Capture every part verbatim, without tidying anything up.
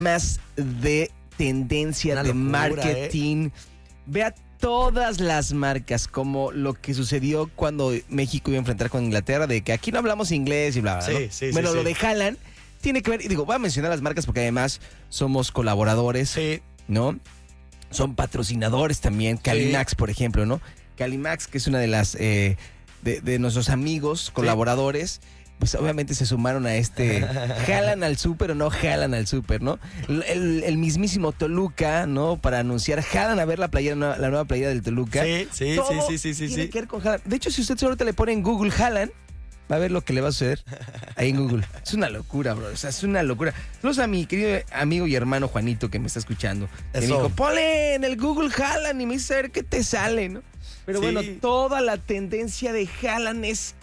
más de tendencia, Una de locura, marketing. ¿eh? Vea todas las marcas, como lo que sucedió cuando México iba a enfrentar con Inglaterra, de que aquí no hablamos inglés y bla, bla, Sí, ¿no? sí, Bueno, sí, lo sí. de Haaland tiene que ver, y digo, voy a mencionar las marcas porque además somos colaboradores, Sí. ¿no? Son patrocinadores también, Calimax, por ejemplo, ¿no? Calimax, que es una de las, eh, de, de nuestros amigos, colaboradores, pues obviamente se sumaron a este, jalan al súper o no jalan al súper, ¿no? El, el- el mismísimo Toluca, ¿no? Para anunciar, jalan a ver la playera, la nueva playera del Toluca. Sí, sí, Todo sí, sí, sí, sí, tiene sí. que ver con Haaland. De hecho, si usted ahorita le pone en Google Haaland, va a ver lo que le va a suceder ahí en Google. Es una locura, bro. O sea, es una locura. Saludos a mi querido amigo y hermano Juanito que me está escuchando. Que me Eso. dijo, ponle en el Google Haaland y me dice a ver qué te sale, ¿no? Pero Sí. bueno, toda la tendencia de Haaland es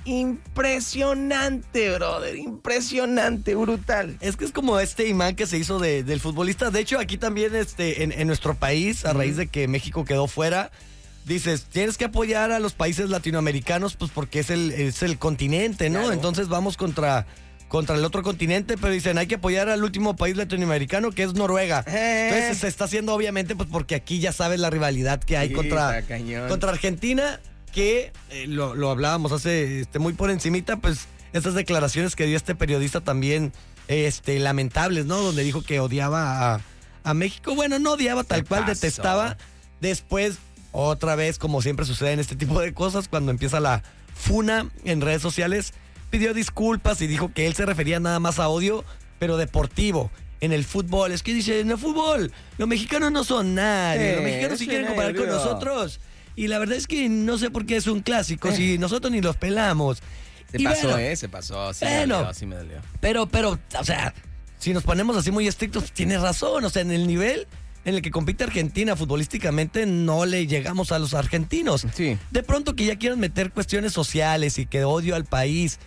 impresionante, brother. Impresionante, brutal. Es que es como este imán que se hizo de, del futbolista. De hecho, aquí también este, en, en nuestro país, a raíz de que México quedó fuera, dices, tienes que apoyar a los países latinoamericanos, pues porque es el, es el continente, ¿no? Claro. Entonces vamos contra, contra el otro continente, pero dicen, hay que apoyar al último país latinoamericano, que es Noruega. Eh. Entonces se está haciendo, obviamente, pues porque aquí ya sabes la rivalidad que hay Sí, contra, está cañón. contra Argentina, que eh, lo, lo hablábamos hace este, muy por encimita, pues estas declaraciones que dio este periodista también este, lamentables, ¿no? Donde dijo que odiaba a, a México. Bueno, no odiaba tal ¿Qué cual, pasó? detestaba. Después, otra vez, como siempre sucede en este tipo de cosas, cuando empieza la funa en redes sociales, pidió disculpas y dijo que él se refería nada más a odio, pero deportivo. En el fútbol, es que dice, en el fútbol, los mexicanos no son nadie, Sí, los mexicanos sí sí, quieren nadie, comparar con boludo. nosotros. Y la verdad es que no sé por qué es un clásico, si nosotros ni los pelamos. Se Y pasó, bueno, ¿eh? Se pasó. Sí bueno. me dolió, sí me dolió. Pero, pero, o sea, si nos ponemos así muy estrictos, pues, tienes razón. O sea, en el nivel en el que compite Argentina futbolísticamente, no le llegamos a los argentinos. Sí. De pronto que ya quieran meter cuestiones sociales y que odio al país,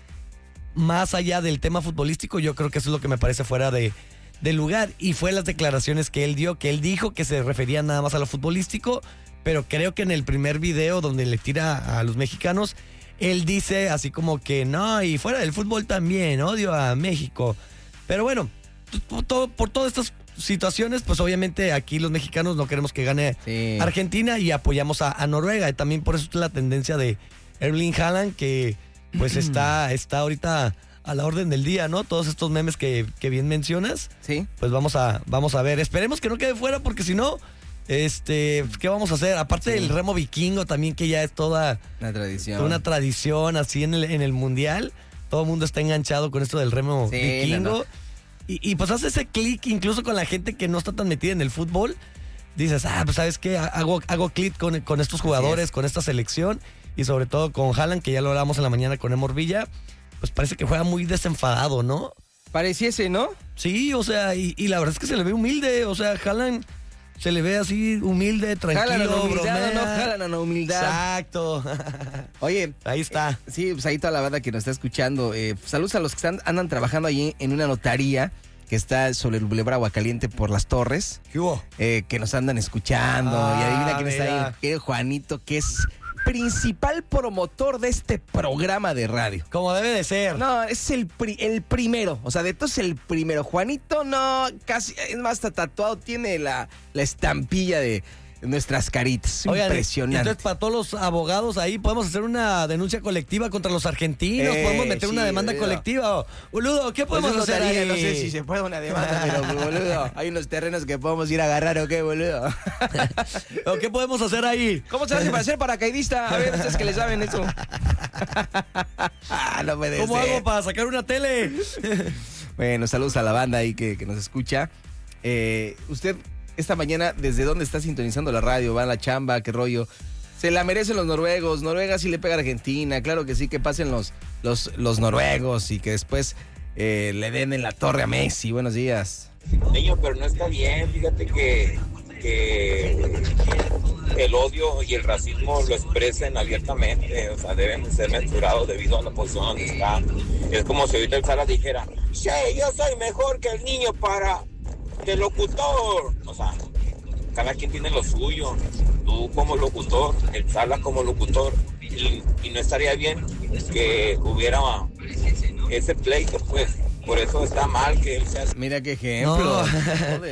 más allá del tema futbolístico, yo creo que eso es lo que me parece fuera de, de lugar. Y fue las declaraciones que él dio, que él dijo que se refería nada más a lo futbolístico, pero creo que en el primer video donde le tira a los mexicanos, él dice así como que no, y fuera del fútbol también, odio a México. Pero bueno, por, todo, por todas estas situaciones, pues obviamente aquí los mexicanos no queremos que gane Sí. Argentina y apoyamos a, a Noruega. Y también por eso es la tendencia de Erling Haaland, que pues está, está ahorita a la orden del día, ¿no? Todos estos memes que, que bien mencionas, Sí. pues vamos a, vamos a ver. Esperemos que no quede fuera, porque si no, este, ¿qué vamos a hacer? Aparte Sí. del remo vikingo también, que ya es toda, Una tradición. toda una tradición así en el, en el mundial. Todo el mundo está enganchado con esto del remo Sí, vikingo. no, no. Y, y pues hace ese clic incluso con la gente que no está tan metida en el fútbol. Dices, ah, pues ¿sabes qué? Hago, hago clic con, con estos jugadores, es. con esta selección y sobre todo con Haaland, que ya lo hablamos en la mañana con Emor Villa. Pues parece que juega muy desenfadado, ¿no? Pareciese, ¿no? Sí, o sea, y, y la verdad es que se le ve humilde. O sea, Haaland se le ve así humilde, tranquilo, Jalan a la humildad, bromea. no jalan a la humildad. Exacto. Oye, Ahí está. sí, pues ahí toda la banda que nos está escuchando. Eh, saludos a los que están, andan trabajando allí en una notaría que está sobre el Boulevard Aguacaliente por Las Torres, ¿Qué hubo? eh, que nos andan escuchando. Ah, y adivina quién está mira. ahí, el Juanito, que es principal promotor de este programa de radio. Como debe de ser. No, es el, pri- el primero, o sea, de todos el primero. Juanito no, casi, es más, hasta tatuado tiene la, la estampilla de nuestras caritas. Oigan, Impresionante. entonces para todos los abogados ahí podemos hacer una denuncia colectiva contra los argentinos, Eh, podemos meter sí, una demanda boludo. colectiva. Boludo, ¿qué Pues podemos yo hacer notaría, ahí? no sé si se puede una demanda, pero boludo, hay unos terrenos que podemos ir a agarrar o qué, boludo. ¿O qué podemos hacer ahí? ¿Cómo se hace para ser paracaidista? A ver, ustedes que le saben eso. No puede ¿Cómo ser. hago para sacar una tele? Bueno, saludos a la banda ahí que, que nos escucha. Eh, usted, esta mañana, ¿desde dónde está sintonizando la radio? ¿Va a la chamba? ¿Qué rollo? Se la merecen los noruegos. Noruega sí le pega a Argentina. Claro que sí, que pasen los, los, los noruegos y que después eh, le den en la torre a Messi. Buenos días. Niño, pero no está bien, fíjate que, que el odio y el racismo lo expresen abiertamente, o sea, deben ser mensurados debido a la posición donde están. Es como si ahorita el Sala dijera, sí, yo soy mejor que el niño para el locutor. O sea, cada quien tiene lo suyo, tú como locutor, el Sala como locutor, y, y no estaría bien que hubiera ese pleito, pues, Por eso está mal que él sea... Mira qué ejemplo. No.